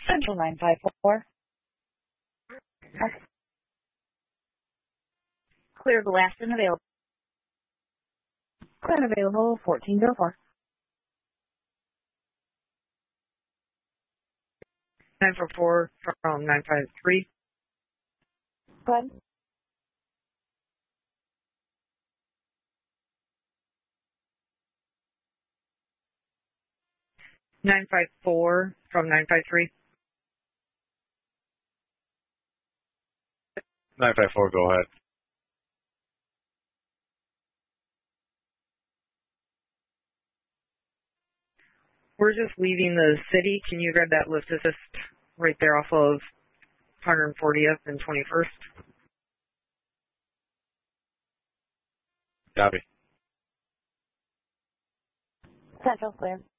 Central 954. Clear the last and available. Clear and available 1404. 944 from 953. Go ahead. Nine five four from 953. 954, go ahead. We're just leaving the city. Can you grab that lift assist right there off of 140th and 21st? Copy. Central clear.